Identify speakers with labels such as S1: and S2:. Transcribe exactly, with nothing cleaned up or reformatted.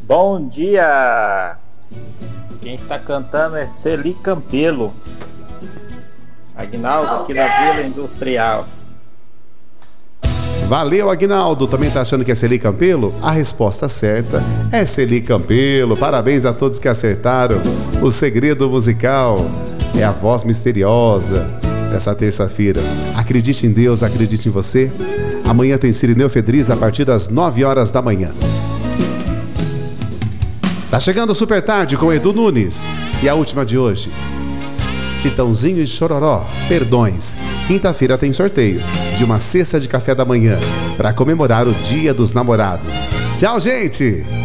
S1: Bom dia! Quem está cantando é Celi Campelo. Aguinaldo, aqui da Vila Industrial.
S2: Valeu, Aguinaldo. Também tá achando que é Celi Campelo? A resposta certa é Celi Campelo. Parabéns a todos que acertaram. O segredo musical é a voz misteriosa dessa terça-feira. Acredite em Deus, acredite em você. Amanhã tem Cirineu Fedriz a partir das nove horas da manhã. Tá chegando super tarde com Edu Nunes. E a última de hoje, Chitãozinho e Chororó, Perdões. Quinta-feira tem sorteio de uma cesta de café da manhã para comemorar o Dia dos Namorados. Tchau, gente!